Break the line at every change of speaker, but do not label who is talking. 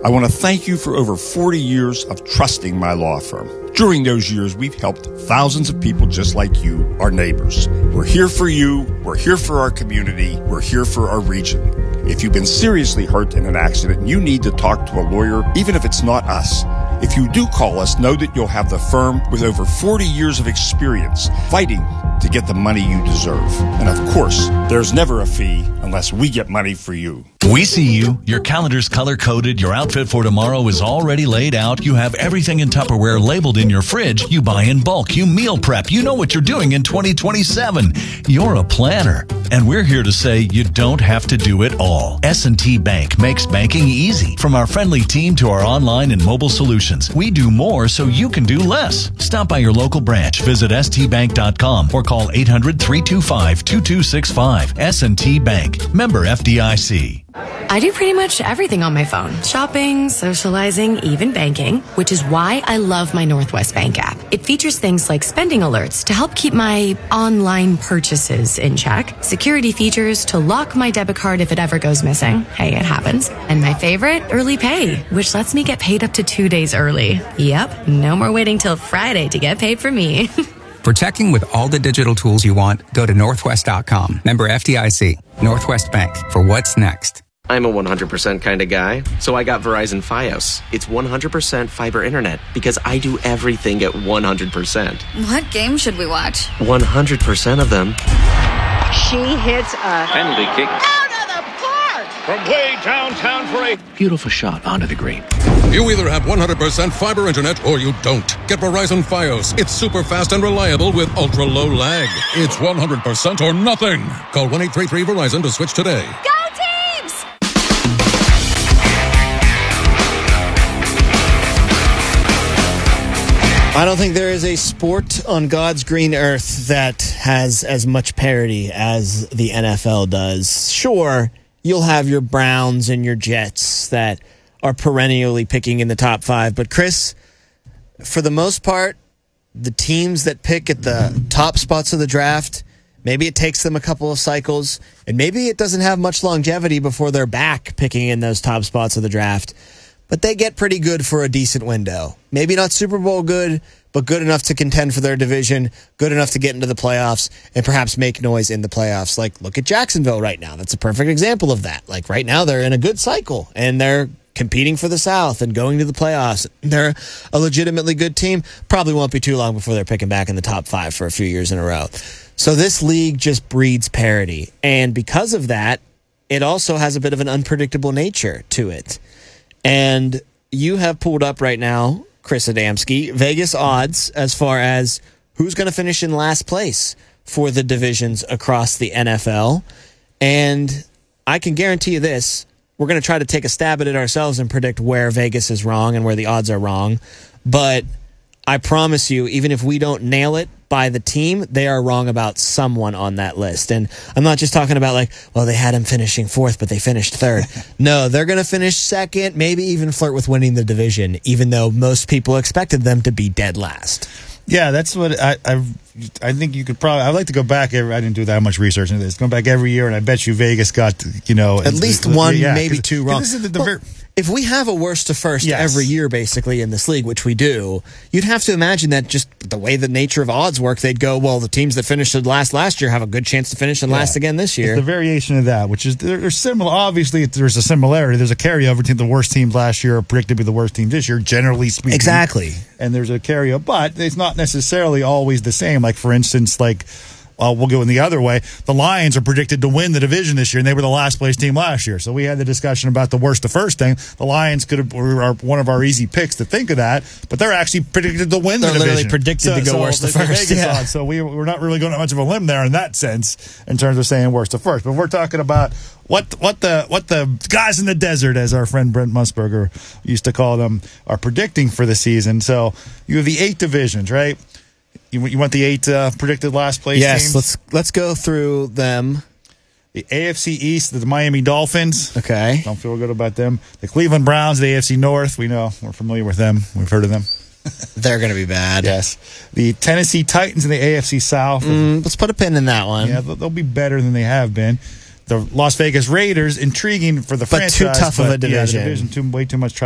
I want to thank you for over 40 years of trusting my law firm. During those years, we've helped thousands of people just like you, our neighbors. We're here for you. We're here for our community. We're here for our region. If you've been seriously hurt in an accident and you need to talk to a lawyer, even if it's not us, if you do call us, know that you'll have the firm with over 40 years of experience fighting to get the money you deserve. And of course, there's never a fee unless we get money for you.
We see you. Your calendar's color-coded. Your outfit for tomorrow is already laid out. You have everything in Tupperware labeled in your fridge. You buy in bulk. You meal prep. You know what you're doing in 2027. You're a planner. And we're here to say you don't have to do it all. S&T Bank makes banking easy. From our friendly team to our online and mobile solutions, we do more so you can do less. Stop by your local branch. Visit stbank.com or call 800-325-2265. S&T Bank. Member FDIC.
I do pretty much everything on my phone. Shopping, socializing, even banking, which is why I love my Northwest Bank app. It features things like spending alerts to help keep my online purchases in check, security features to lock my debit card if it ever goes missing. Hey, it happens. And my favorite, early pay, which lets me get paid up to 2 days early. Yep, no more waiting till Friday to get paid for me.
For checking with all the digital tools you want, go to Northwest.com. Member FDIC. Northwest Bank. For what's next.
I'm a 100% kind of guy, so I got Verizon Fios. It's 100% fiber internet because I do everything at 100%.
What game should we watch?
100% of them.
She hits a
penalty kick
out of the park
from way downtown for a beautiful shot onto the green.
You either have 100% fiber internet or you don't. Get Verizon Fios. It's super fast and reliable with ultra low lag. It's 100% or nothing. Call 1-833-VERIZON to switch today.
Go Teams!
I don't think there is a sport on God's green earth that has as much parity as the NFL does. Sure, you'll have your Browns and your Jets that are perennially picking in the top 5. But, Chris, for the most part, the teams that pick at the top spots of the draft, maybe it takes them a couple of cycles, and maybe it doesn't have much longevity before they're back picking in those top spots of the draft. But they get pretty good for a decent window. Maybe not Super Bowl good, but good enough to contend for their division, good enough to get into the playoffs, and perhaps make noise in the playoffs. Like, look at Jacksonville right now. That's a perfect example of that. Like, right now, they're in a good cycle, and they're competing for the South and going to the playoffs. They're a legitimately good team. Probably won't be too long before they're picking back in the top 5 for a few years in a row. So this league just breeds parity. And because of that, it also has a bit of an unpredictable nature to it. And you have pulled up right now, Chris Adamski, Vegas odds as far as who's going to finish in last place for the divisions across the NFL. And I can guarantee you this. We're going to try to take a stab at it ourselves and predict where Vegas is wrong and where the odds are wrong. But I promise you, even if we don't nail it by the team, they are wrong about someone on that list. And I'm not just talking about like, well, they had him finishing 4th, but they finished 3rd. No, they're going to finish 2nd, maybe even flirt with winning the division, even though most people expected them to be dead last.
Yeah, that's what I think you could probably. I'd like to go back. I didn't do that much research into this. Go back every year, and I bet you Vegas got
at least one, maybe 2 wrong.
This is
if we have a worst to first every year, basically, in this league, which we do, you'd have to imagine that just the way the nature of odds work, they'd go, well, the teams that finished last year have a good chance to finish in last again this year.
It's the variation of that, which is they're similar. Obviously, there's a similarity. There's a carryover to the worst teams last year are predicted to be the worst team this year, generally speaking.
Exactly.
And there's a carryover, but it's not necessarily always the same. Like, for instance, we'll go in the other way. The Lions are predicted to win the division this year, and they were the last place team last year. So we had the discussion about the worst to first thing. The Lions are one of our easy picks to think of that, but they're actually predicted to win the division.
They're literally predicted to go worst to first. Yeah.
So we're not really going much of a limb there in that sense in terms of saying worst to first. But we're talking about what the guys in the desert, as our friend Brent Musburger used to call them, are predicting for the season. So you have the 8 divisions, right? You want the 8 predicted last place teams?
Yes, let's go through them.
The AFC East, the Miami Dolphins.
Okay.
Don't feel good about them. The Cleveland Browns, the AFC North. We know. We're familiar with them. We've heard of them.
They're going to be bad.
Yes. The Tennessee Titans in the AFC South.
Let's put a pin in that one.
Yeah, they'll be better than they have been. The Las Vegas Raiders, intriguing for the franchise.
But too tough of a division.
Yeah, way too much